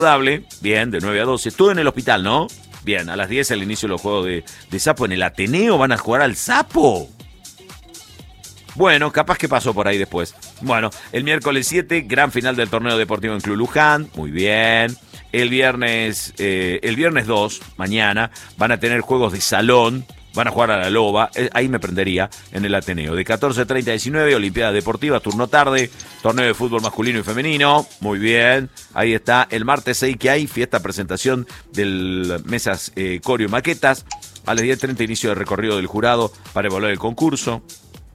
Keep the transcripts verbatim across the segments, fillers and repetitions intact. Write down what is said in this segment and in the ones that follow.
saludable, bien, de nueve a doce, todo en el hospital, ¿no? Bien, a las diez el inicio de los juegos de, de Sapo en el Ateneo, ¿van a jugar al Sapo? Bueno, capaz que pasó por ahí después. Bueno, el miércoles siete, gran final del torneo deportivo en Club Luján, muy bien. El viernes, eh, el viernes dos, mañana, van a tener juegos de salón, van a jugar a la Loba, eh, ahí me prendería, en el Ateneo. De catorce treinta a diecinueve, Olimpiada Deportiva, turno tarde, torneo de fútbol masculino y femenino, muy bien. Ahí está, el martes seis que hay, fiesta presentación del Mesas eh, Coreo y Maquetas. A las diez treinta, inicio del recorrido del jurado para evaluar el concurso.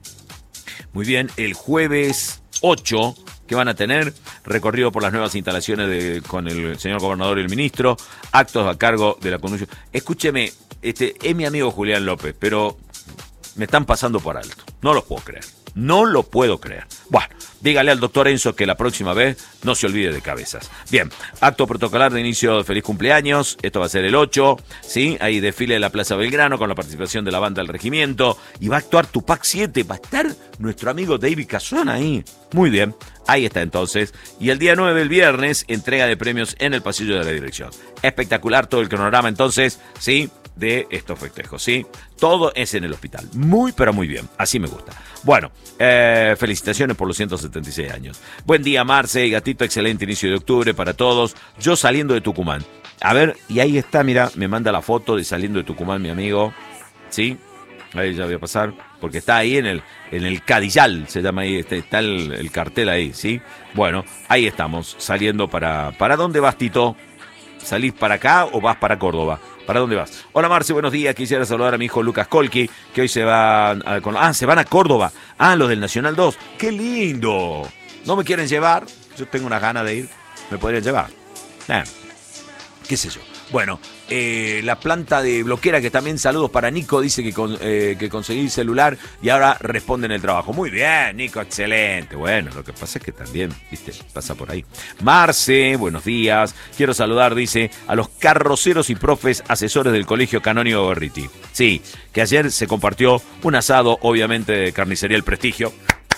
Muy bien, el jueves ocho, que van a tener recorrido por las nuevas instalaciones de, con el señor gobernador y el ministro, actos a cargo de la conducción. Escúcheme, este es mi amigo Julián López, pero me están pasando por alto. No lo puedo creer. No lo puedo creer. Bueno, dígale al doctor Enzo que la próxima vez no se olvide de cabezas. Bien, acto protocolar de inicio de feliz cumpleaños. Esto va a ser el ocho, ¿sí? Hay desfile de la Plaza Belgrano con la participación de la banda del regimiento. Y va a actuar Tupac siete. Va a estar nuestro amigo David Cazón ahí. Muy bien, ahí está entonces. Y el día nueve, el viernes, entrega de premios en el pasillo de la dirección. Espectacular todo el cronograma entonces, ¿sí? De estos festejos, ¿sí? Todo es en el hospital. Muy, pero muy bien. Así me gusta. Bueno, eh, felicitaciones por los ciento setenta y seis años. Buen día, Marce y Gatito. Excelente inicio de octubre para todos. Yo saliendo de Tucumán. A ver, y ahí está, mira, me manda la foto de saliendo de Tucumán, mi amigo. ¿Sí? Ahí ya voy a pasar. Porque está ahí en el, en el Cadillal, se llama ahí, está, está el, el cartel ahí, ¿sí? Bueno, ahí estamos, saliendo para... ¿Para dónde vas, Tito? ¿Salís para acá o vas para Córdoba? ¿Para dónde vas? Hola, Marce, buenos días. Quisiera saludar a mi hijo Lucas Colqui, que hoy se van a... Ah, se van a Córdoba. Ah, los del Nacional dos. ¡Qué lindo! ¿No me quieren llevar? Yo tengo unas ganas de ir. ¿Me podrían llevar? Eh, ¿Qué sé yo? Bueno, eh, la planta de bloquera, que también saludos para Nico, dice que, con, eh, que conseguí celular y ahora responde en el trabajo. Muy bien, Nico, excelente. Bueno, lo que pasa es que también, viste, pasa por ahí. Marce, buenos días. Quiero saludar, dice, a los carroceros y profes asesores del Colegio Canónigo Gorriti. Sí, que ayer se compartió un asado, obviamente, de carnicería El Prestigio.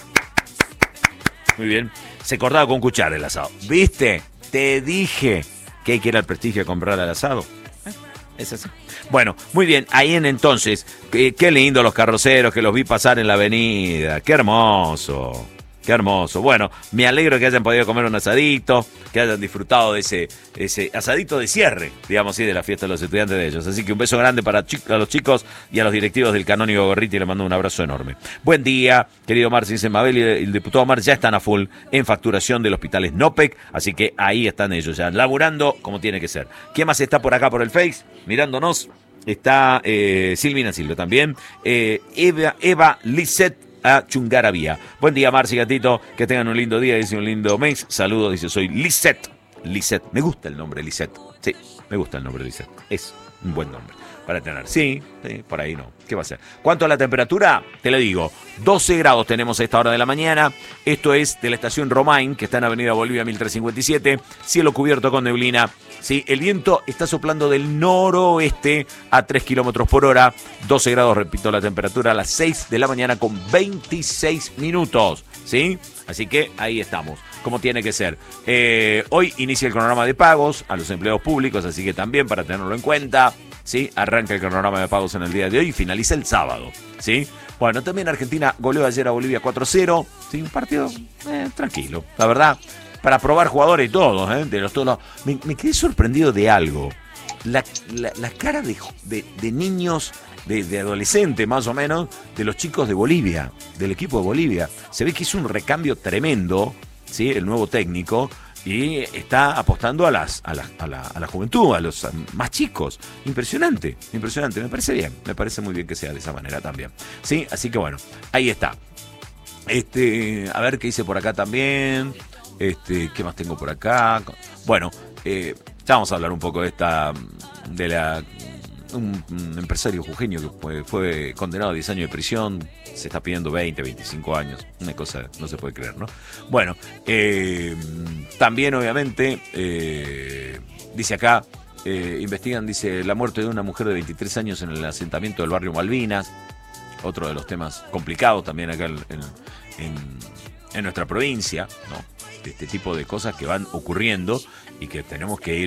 Muy bien. Se cortaba con cuchara el asado. ¿Viste? Te dije que hay que ir al Prestigio a comprar el asado. ¿Eh? Es así. Bueno, muy bien, ahí en entonces, qué, qué lindo los carroceros, que los vi pasar en la avenida, qué hermoso, qué hermoso. Bueno, me alegro que hayan podido comer un asadito, que hayan disfrutado de ese, ese asadito de cierre, digamos así, de la fiesta de los estudiantes de ellos. Así que un beso grande para a los chicos y a los directivos del Canónigo Gorriti, les mando un abrazo enorme. Buen día, querido Marci, dice Mabel y el diputado Omar ya están a full en facturación del hospital Snopec, así que ahí están ellos ya, laburando como tiene que ser. ¿Quién más está por acá por el Face, mirándonos? Está eh, Silvina Silva también, eh, Eva, Eva Lisset a Chungaravía. Buen día, Marci, Gatito, que tengan un lindo día, dice un lindo mes. Saludos, dice, soy Lisset. Lisset, me gusta el nombre Lisset. Sí, me gusta el nombre Lisset. Es un buen nombre para tener. Sí, sí, por ahí no. ¿Qué va a ser? ¿Cuánto a la temperatura? Te lo digo, doce grados tenemos a esta hora de la mañana. Esto es de la estación Romain, que está en Avenida Bolivia mil trescientos cincuenta y siete. Cielo cubierto con neblina. Sí, el viento está soplando del noroeste a tres kilómetros por hora. doce grados, repito, la temperatura a las seis de la mañana con veintiséis minutos. ¿Sí? Así que ahí estamos, como tiene que ser. Eh, hoy inicia el cronograma de pagos a los empleados públicos, así que también para tenerlo en cuenta, ¿sí? Arranca el cronograma de pagos en el día de hoy y finaliza el sábado, ¿sí? Bueno, también Argentina goleó ayer a Bolivia cuatro cero, ¿sí? Un partido eh, tranquilo, la verdad, para probar jugadores y todos, ¿eh? De los todos. Me, me quedé sorprendido de algo. La, la, la cara de, de, de niños, de, de adolescentes más o menos, de los chicos de Bolivia, del equipo de Bolivia. Se ve que hizo un recambio tremendo, ¿sí? El nuevo técnico, y está apostando a las a la, a la, a la juventud, a los más chicos. Impresionante, impresionante. Me parece bien, me parece muy bien que sea de esa manera también. ¿Sí? Así que bueno, ahí está. Este, a ver qué hice por acá también. Este, ¿qué más tengo por acá? Bueno, eh, ya vamos a hablar un poco de esta, de la, un, un empresario jujeño que fue, fue condenado a diez años de prisión, se está pidiendo veinte, veinticinco años, una cosa no se puede creer, ¿no? Bueno, eh, también obviamente, eh, dice acá, eh, investigan, dice, la muerte de una mujer de veintitrés años en el asentamiento del barrio Malvinas, otro de los temas complicados también acá en, en, en nuestra provincia, ¿no? De este tipo de cosas que van ocurriendo y que tenemos que ir